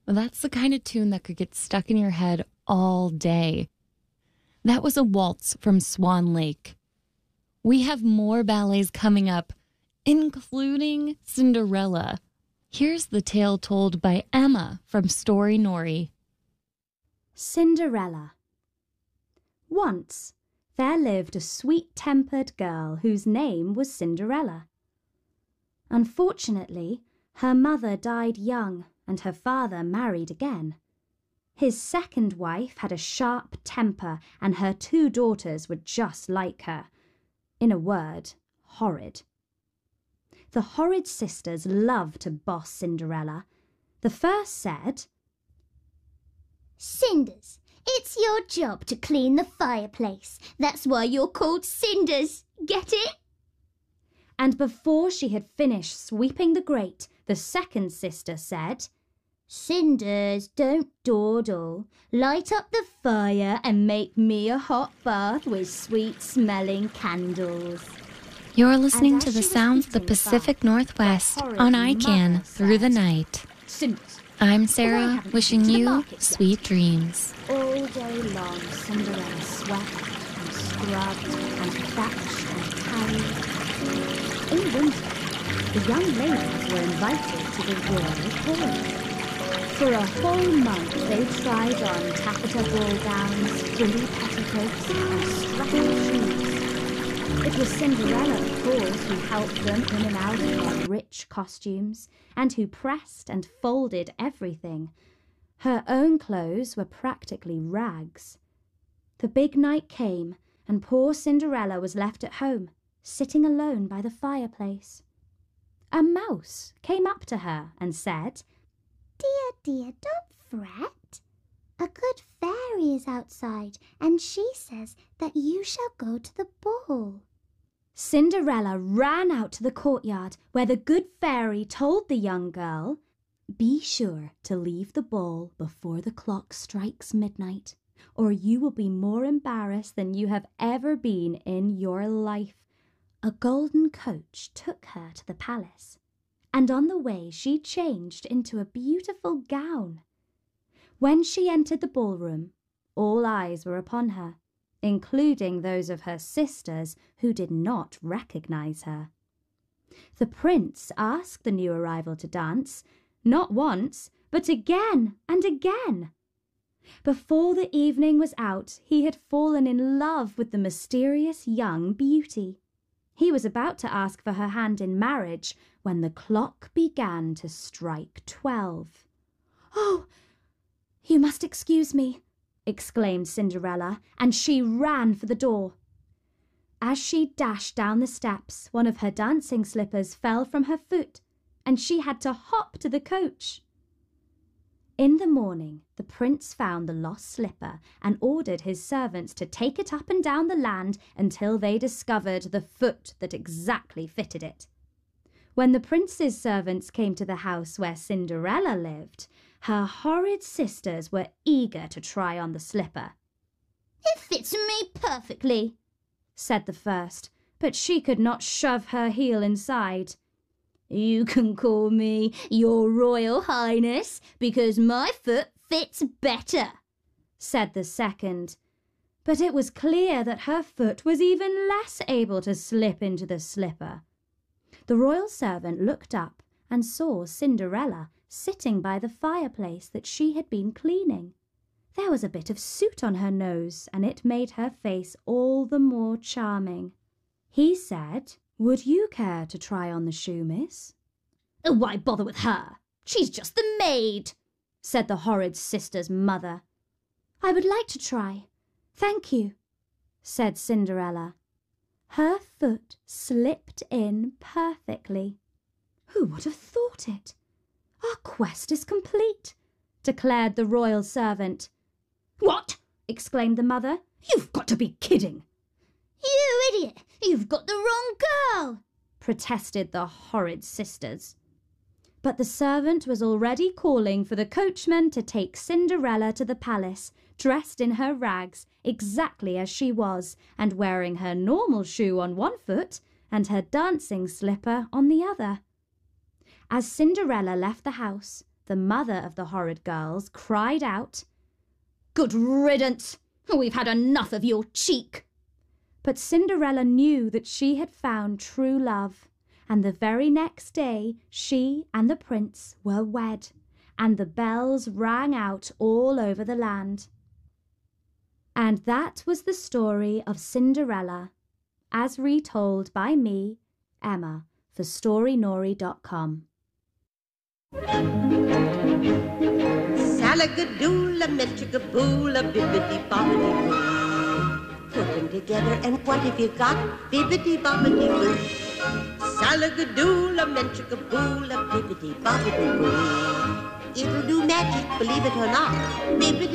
That's the kind of tune that could get stuck in your head all day. That was a waltz from Swan Lake. We have more ballets coming up, including Cinderella. Here's the tale told by Emma from Story Nori. Cinderella. Once there lived a sweet-tempered girl whose name was Cinderella. Unfortunately, her mother died young and her father married again. His second wife had a sharp temper and her 2 daughters were just like her. In a word, horrid. The horrid sisters loved to boss Cinderella. The first said, "Cinders, it's your job to clean the fireplace. That's why you're called Cinders. Get it?" And before she had finished sweeping the grate, the second sister said, "Cinders, don't dawdle. Light up the fire and make me a hot bath with sweet-smelling candles." You're listening And to as the she was sounds of the heating the Pacific bath, Northwest the horrid on mother ICANN through the said, night. "Cinders, I'm why Sarah, haven't you wishing been to the you market yet?" sweet dreams. All day long Cinderella swept and scrubbed and thatched and carried. In winter, the young ladies were invited to the royal ball. For a whole month they tried on taffeta ball gowns, frilly petticoats and strappy shoes. It was Cinderella, of course, who helped them in and out of their rich costumes, and who pressed and folded everything. Her own clothes were practically rags. The big night came, and poor Cinderella was left at home, sitting alone by the fireplace. A mouse came up to her and said, "Dear, dear, don't fret. A good fairy is outside, and she says that you shall go to the ball." Cinderella ran out to the courtyard where the good fairy told the young girl, "Be sure to leave the ball before the clock strikes midnight, or you will be more embarrassed than you have ever been in your life." A golden coach took her to the palace, and on the way she changed into a beautiful gown. When she entered the ballroom, all eyes were upon her, including those of her sisters who did not recognize her. The prince asked the new arrival to dance, not once, but again and again. Before the evening was out, he had fallen in love with the mysterious young beauty. He was about to ask for her hand in marriage when the clock began to strike 12. "Oh, you must excuse me," exclaimed Cinderella, and she ran for the door. As she dashed down the steps, one of her dancing slippers fell from her foot, and she had to hop to the coach. In the morning, the prince found the lost slipper and ordered his servants to take it up and down the land until they discovered the foot that exactly fitted it. When the prince's servants came to the house where Cinderella lived, her horrid sisters were eager to try on the slipper. "It fits me perfectly," said the first, but she could not shove her heel inside. "You can call me your Royal Highness because my foot fits better," said the second. But it was clear that her foot was even less able to slip into the slipper. The royal servant looked up and saw Cinderella sitting by the fireplace that she had been cleaning. There was a bit of soot on her nose, and it made her face all the more charming. He said, "Would you care to try on the shoe, miss?" "Why bother with her? She's just the maid," said the horrid sister's mother. "I would like to try. Thank you," said Cinderella. Her foot slipped in perfectly. "Who would have thought it? Our quest is complete," declared the royal servant. "What?" exclaimed the mother. "You've got to be kidding." "You idiot! You've got the wrong girl," protested the horrid sisters. But the servant was already calling for the coachman to take Cinderella to the palace, dressed in her rags, exactly as she was, and wearing her normal shoe on one foot and her dancing slipper on the other. As Cinderella left the house, The mother of the horrid girls cried out, "Good riddance! We've had enough of your cheek." But Cinderella knew that she had found true love, and the very next day she and the prince were wed, and the bells rang out all over the land. And that was the story of Cinderella, as retold by me, Emma, for StoryNori.com. Salagadoola, metricaboola, bibbidi-bobbidi-boo. Put them together and what have you got? Bibbidi-bobbidi-boo. Salagadoola, metricaboola, bibbidi-bobbidi-boo. It'll do magic, believe it or not. Bibbidi